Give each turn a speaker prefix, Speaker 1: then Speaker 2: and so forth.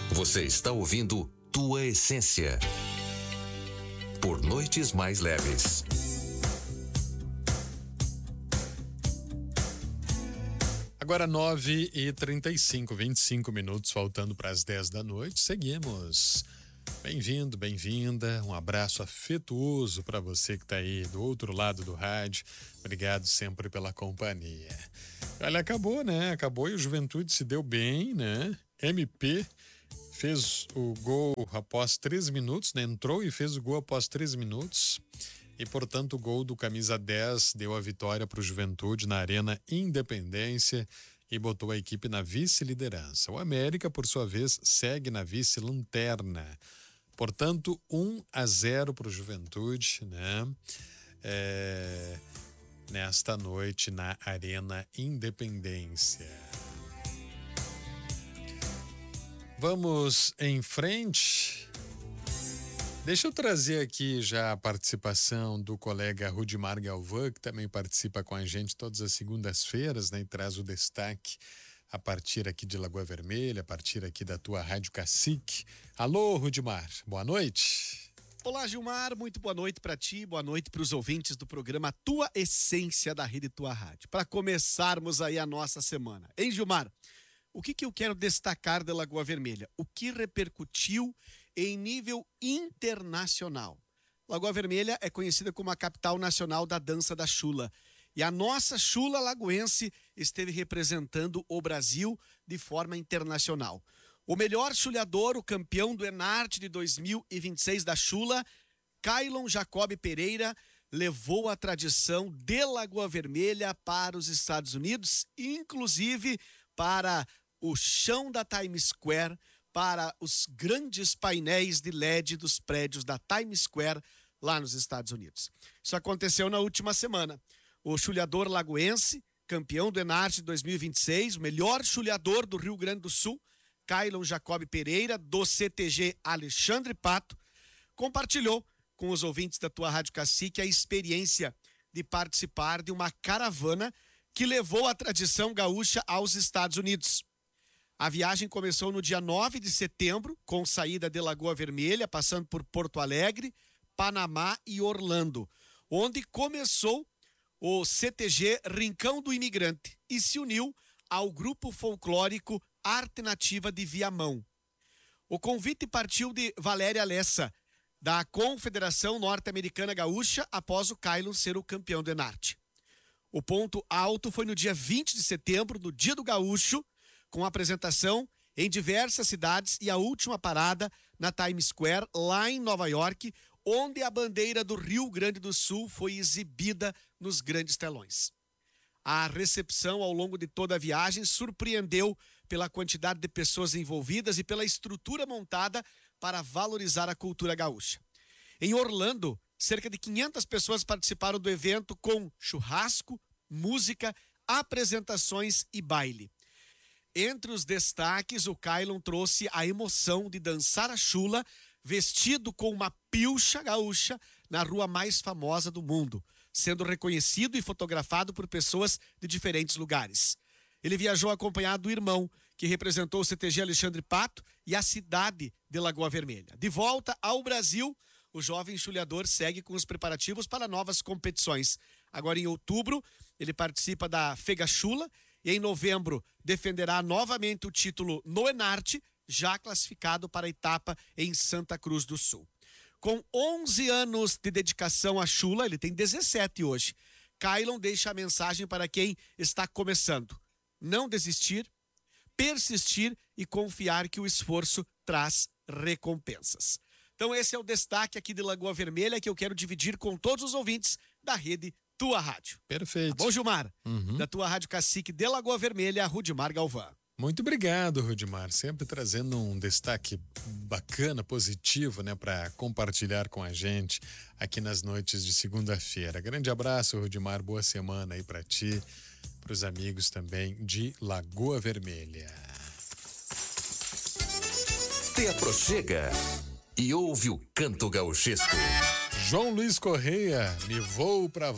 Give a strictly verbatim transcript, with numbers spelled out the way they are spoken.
Speaker 1: Você está ouvindo Tua Essência por Noites Mais Leves.
Speaker 2: Agora nove e trinta e cinco, vinte e cinco minutos, faltando para as dez da noite. Seguimos. Bem-vindo, bem-vinda. Um abraço afetuoso para você que está aí do outro lado do rádio. Obrigado sempre pela companhia. Olha, acabou, né? Acabou e o Juventude se deu bem, né? M P fez o gol após três minutos, né? Entrou e fez o gol após três minutos. E, portanto, o gol do camisa dez deu a vitória para o Juventude na Arena Independência e botou a equipe na vice-liderança. O América, por sua vez, segue na vice-lanterna. Portanto, um a zero para o Juventude, né? É, nesta noite na Arena Independência. Vamos em frente. Deixa eu trazer aqui já a participação do colega Rudimar Galvão, que também participa com a gente todas as segundas-feiras, né? E traz o destaque a partir aqui de Lagoa Vermelha, a partir aqui da tua Rádio Cacique. Alô, Rudimar, boa noite.
Speaker 3: Olá, Gilmar, muito boa noite para ti, boa noite para os ouvintes do programa Tua Essência da Rede Tua Rádio. Para começarmos aí a nossa semana. Hein, Gilmar? O que, que eu quero destacar da Lagoa Vermelha? O que repercutiu em nível internacional? Lagoa Vermelha é conhecida como a capital nacional da dança da chula. E a nossa chula lagoense esteve representando o Brasil de forma internacional. O melhor chuleador, o campeão do Enarte de dois mil e vinte e seis da chula, Kailon Jacob Pereira, levou a tradição de Lagoa Vermelha para os Estados Unidos, inclusive para o chão da Times Square, para os grandes painéis de L E D dos prédios da Times Square lá nos Estados Unidos. Isso aconteceu na última semana. O chuleador lagoense, campeão do Enarte de dois mil e vinte e seis, o melhor chuleador do Rio Grande do Sul, Kailon Jacob Pereira, do C T G Alexandre Pato, compartilhou com os ouvintes da tua Rádio Cacique a experiência de participar de uma caravana que levou a tradição gaúcha aos Estados Unidos. A viagem começou no dia nove de setembro, com saída de Lagoa Vermelha, passando por Porto Alegre, Panamá e Orlando, onde começou o C T G Rincão do Imigrante e se uniu ao grupo folclórico Arte Nativa de Viamão. O convite partiu de Valéria Lessa, da Confederação Norte-Americana Gaúcha, após o Kailon ser o campeão do Enarte. O ponto alto foi no dia vinte de setembro, no Dia do Gaúcho, com apresentação em diversas cidades e a última parada na Times Square, lá em Nova York, onde a bandeira do Rio Grande do Sul foi exibida nos grandes telões. A recepção ao longo de toda a viagem surpreendeu pela quantidade de pessoas envolvidas e pela estrutura montada para valorizar a cultura gaúcha. Em Orlando, cerca de quinhentas pessoas participaram do evento com churrasco, música, apresentações e baile. Entre os destaques, o Kailon trouxe a emoção de dançar a chula vestido com uma pilcha gaúcha na rua mais famosa do mundo, sendo reconhecido e fotografado por pessoas de diferentes lugares. Ele viajou acompanhado do irmão, que representou o C T G Alexandre Pato e a cidade de Lagoa Vermelha. De volta ao Brasil, o jovem chuleador segue com os preparativos para novas competições. Agora, em outubro, ele participa da Fega Chula e, em novembro, defenderá novamente o título no Enarte, já classificado para a etapa em Santa Cruz do Sul. Com onze anos de dedicação à chula, ele tem dezessete hoje, Kailon deixa a mensagem para quem está começando: não desistir, persistir e confiar que o esforço traz recompensas. Então esse é o destaque aqui de Lagoa Vermelha que eu quero dividir com todos os ouvintes da rede Tua Rádio.
Speaker 2: Perfeito.
Speaker 3: Tá bom, Gilmar?
Speaker 2: Uhum.
Speaker 3: Da Tua Rádio Cacique de Lagoa Vermelha, Rudimar Galvão.
Speaker 2: Muito obrigado, Rudimar, sempre trazendo um destaque bacana, positivo, né, para compartilhar com a gente aqui nas noites de segunda-feira. Grande abraço, Rudimar, boa semana aí para ti, para os amigos também de Lagoa Vermelha.
Speaker 1: Te aproxega e ouve o canto gauchesco.
Speaker 2: João Luiz Correia, me vou pra